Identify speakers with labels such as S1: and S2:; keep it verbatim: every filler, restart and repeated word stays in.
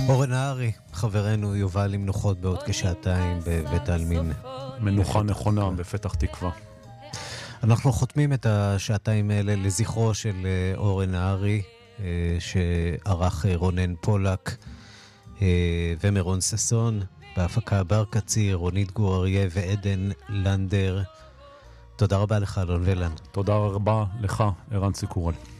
S1: אורן נהרי, חברנו, יובל למנוחות בעוד כשעתיים בבית העלמין.
S2: מנוחה נכונה בפתח תקווה.
S1: אנחנו חותמים את השעתיים האלה לזכרו של אורן נהרי, שערך רונן פולק ומרון ססון, בהפקה בר קציר, רונית גור אריה ועדן לנדר. תודה רבה לך, אלון ולן.
S2: תודה רבה לך, ערן סיקורל.